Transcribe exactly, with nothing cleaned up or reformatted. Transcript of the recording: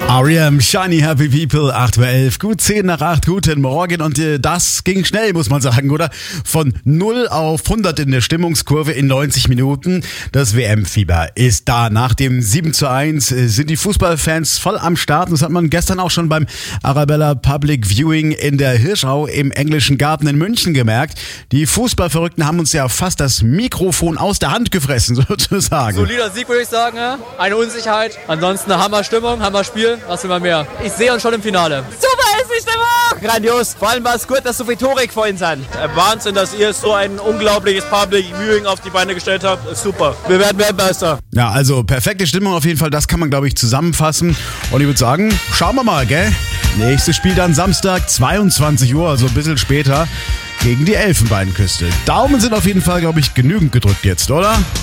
R E M, Shiny Happy People, acht Uhr elf, gut zehn nach acht, guten Morgen. Und äh, das ging schnell, muss man sagen, oder? Von null auf hundert in der Stimmungskurve in neunzig Minuten. Das W M-Fieber ist da. Nach dem sieben zu eins äh, sind die Fußballfans voll am Start. Das hat man gestern auch schon beim Arabella Public Viewing in der Hirschau im Englischen Garten in München gemerkt. Die Fußballverrückten haben uns ja fast das Mikrofon aus der Hand gefressen, sozusagen. Solider Sieg, würde ich sagen. Eine Unsicherheit. Ansonsten eine Hammer-Stimmung, Hammer-Spiel. Was will man mehr? Ich sehe uns schon im Finale. Super ist die Stimmung! Grandios. Vor allem war es gut, dass so viel Tore vorhin sind. Wahnsinn, dass ihr so ein unglaubliches Public Viewing auf die Beine gestellt habt. Ist super. Wir werden Weltmeister. Ja, also perfekte Stimmung auf jeden Fall. Das kann man, glaube ich, zusammenfassen. Und ich würde sagen, schauen wir mal, gell? Nächstes Spiel dann Samstag, zweiundzwanzig Uhr, also ein bisschen später, gegen die Elfenbeinküste. Daumen sind auf jeden Fall, glaube ich, genügend gedrückt jetzt, oder?